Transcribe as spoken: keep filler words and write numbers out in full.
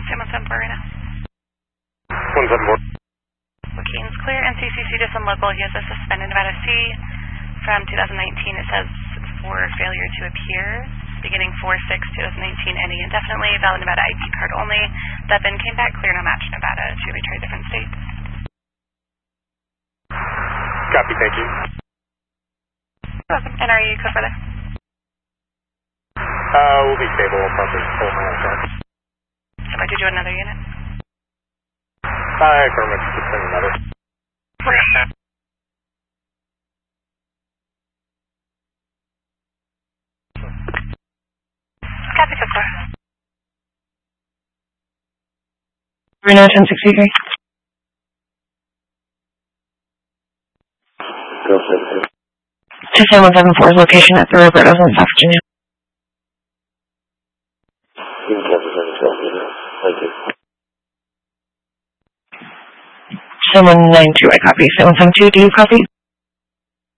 Sam one seven four right now. one seven four. Booking's clear. N C C C to some local. He has a suspended Nevada C from two thousand nineteen. It says for failure to appear. Beginning four six twenty nineteen, any indefinitely, valid Nevada I D card only. That then came back clear, no match Nevada. Should we try different states? Copy, thank you. Awesome. And are you code for this? Uh, we'll be stable. I'll probably pull my own car. So I did you another unit? Uh, affirmative, just send another. Okay. Copy, so far. Reno ten sixty-three. To Sam one seven four's location at the Roberto's in South Virginia. Thank you. Sam one nine two, I copy. Sam one seven two, do you copy?